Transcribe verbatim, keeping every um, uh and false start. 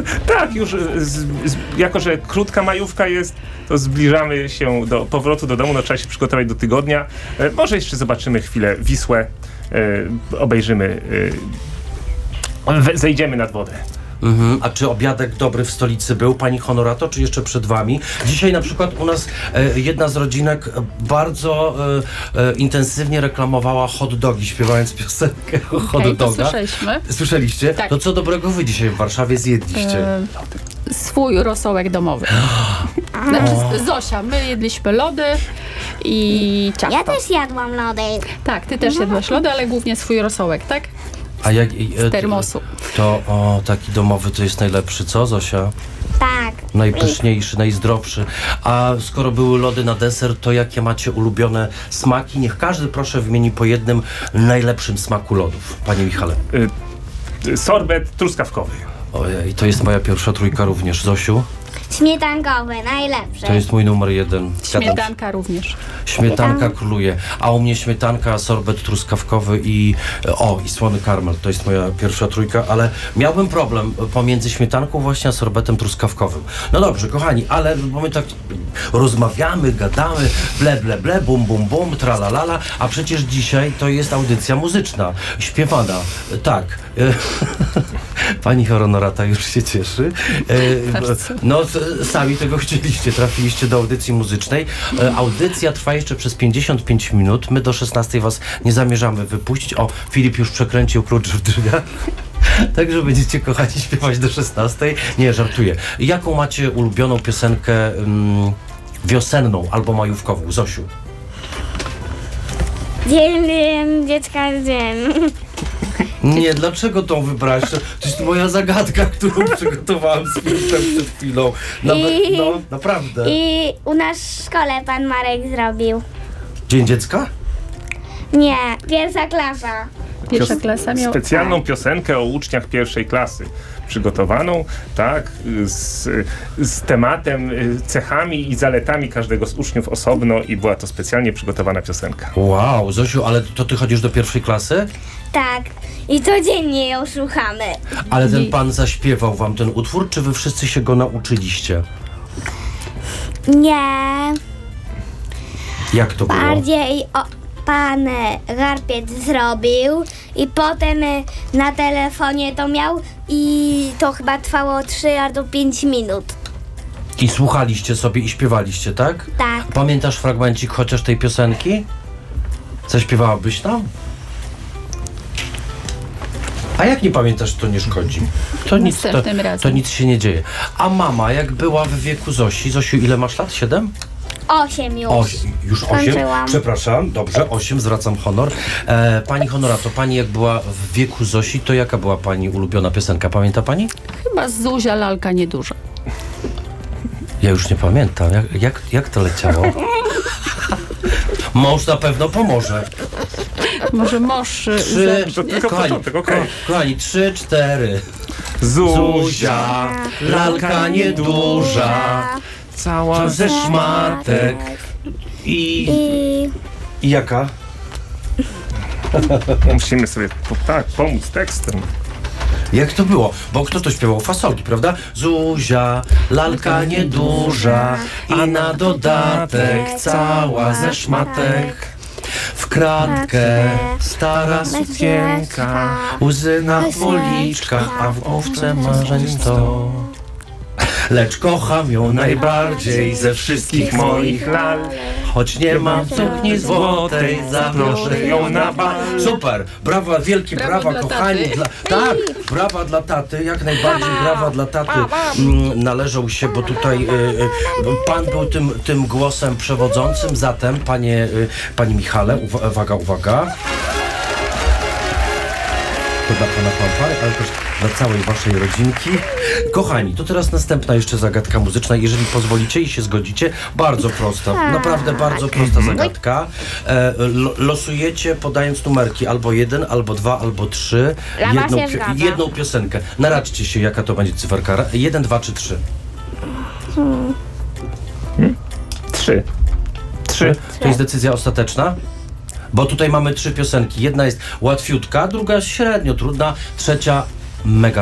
Tak, już z, z, jako, że krótka majówka jest, to zbliżamy się do powrotu do domu, no trzeba się przygotować do tygodnia. E, może jeszcze zobaczymy chwilę Wisłę, e, obejrzymy, e, we, zejdziemy nad wodę. Mhm. A czy obiadek dobry w stolicy był, pani Honorato, czy jeszcze przed wami? Dzisiaj na przykład u nas e, jedna z rodzinek bardzo e, e, intensywnie reklamowała hot dogi, śpiewając piosenkę o hot Okej, to dogach. słyszeliśmy. Słyszeliście? Tak. To co dobrego wy dzisiaj w Warszawie zjedliście? E, swój rosołek domowy. Znaczy, Zosia, my jedliśmy lody i ciasto. Ja też jadłam lody. Tak, ty też jadłaś lody, ale głównie swój rosołek, tak? A jak, Z termosu. To o, taki domowy to jest najlepszy, co Zosia? Tak. Najpyszniejszy, najzdrowszy. A skoro były lody na deser, to jakie macie ulubione smaki? Niech każdy proszę wymieni po jednym najlepszym smaku lodów. Panie Michale. E, sorbet truskawkowy. Ojej, to jest moja pierwsza trójka również. Zosiu? Śmietankowy, najlepszy. To jest mój numer jeden. Zgadzam się. Śmietanka również. Śmietanka króluje. A u mnie śmietanka, sorbet truskawkowy i o, i słony karmel. To jest moja pierwsza trójka, ale miałbym problem pomiędzy śmietanką właśnie a sorbetem truskawkowym. No dobrze, kochani, ale bo my tak rozmawiamy, gadamy, ble, ble, ble, bum, bum, bum, tralalala, a przecież dzisiaj to jest audycja muzyczna, śpiewana. Tak. Pani Honorata już się cieszy. No, sami tego chcieliście, trafiliście do audycji muzycznej. Audycja trwa jeszcze przez pięćdziesiąt pięć minut. My do szesnastej was nie zamierzamy wypuścić. O, Filip już przekręcił klucz w drzwiach. Także będziecie, kochani, śpiewać do szesnastej. Nie, żartuję. Jaką macie ulubioną piosenkę um, wiosenną albo majówkową? Zosiu. Dzień, dzień, dziecka, dzień. Nie, dlaczego tą wybrałaś? To jest moja zagadka, którą przygotowałem z Filipem przed chwilą. Nawet, I- no, naprawdę. I u nas w szkole pan Marek zrobił. Dzień dziecka? Nie, pierwsza klasa. Pierwsza Pios- klasa miała... Specjalną piosenkę o uczniach pierwszej klasy. Przygotowaną, tak, z, z tematem, cechami i zaletami każdego z uczniów osobno i była to specjalnie przygotowana piosenka. Wow, Zosiu, ale to ty chodzisz do pierwszej klasy? Tak. I codziennie ją słuchamy. Ale ten I- pan zaśpiewał wam ten utwór, czy wy wszyscy się go nauczyliście? Nie, Jak to było? bardziej o, pan e, Garpiec zrobił i potem e, na telefonie to miał i to chyba trwało trzy albo pięć minut. I słuchaliście sobie i śpiewaliście, tak? Tak. Pamiętasz fragmencik chociaż tej piosenki? Zaśpiewałabyś tam? A jak nie pamiętasz, to nie szkodzi. To nic, to, Następnym razem. to nic się nie dzieje. A mama, jak była w wieku Zosi, Zosiu, ile masz lat? Siedem? Osiem już. Osiem. Już osiem? Skończyłam. Przepraszam, dobrze, osiem, zwracam honor. E, pani Honorato, pani jak była w wieku Zosi, to jaka była pani ulubiona piosenka? Pamięta pani? Chyba Zuzia, lalka nieduża. Ja już nie pamiętam. Jak, jak, jak to leciało? Mąż na pewno pomoże. Może mąż... y, Trzy, To tylko kochani, początek, okej. ko- kochani, trzy, cztery. Zuzia, lalka nieduża, cała ze szmatek i... I I jaka? Musimy sobie po, tak pomóc tekstem. Jak to było? Bo kto to śpiewał? Fasolki, prawda? Zuzia, lalka nieduża i na dodatek cała ze szmatek. W kratkę stara sukienka, łzy na policzkach, a w owce marzeń to. Lecz kocham ją najbardziej ze wszystkich moich lal. Choć nie mam sukni złotej, zaproszę ją na bal. Super, brawa, wielkie Brawo brawa, dla kochani. taty. Dla, tak, brawa dla taty, jak najbardziej brawa dla taty mm, należą się, bo tutaj y, y, pan był tym, tym głosem przewodzącym, zatem panie, y, panie Michale, uwa- uwaga, uwaga. To dla pana fanfary, ale też dla całej waszej rodzinki. Kochani, to teraz następna jeszcze zagadka muzyczna, jeżeli pozwolicie i się zgodzicie. Bardzo prosta, naprawdę bardzo prosta zagadka. E, lo, losujecie podając numerki albo jeden, albo dwa, albo trzy. Lama Jedną, się pio- zgadza. jedną piosenkę. Naradźcie się, jaka to będzie cyferka. Jeden, dwa czy trzy. Trzy. Trzy. To jest decyzja ostateczna? Bo tutaj mamy trzy piosenki. Jedna jest łatwiutka, druga średnio trudna, trzecia mega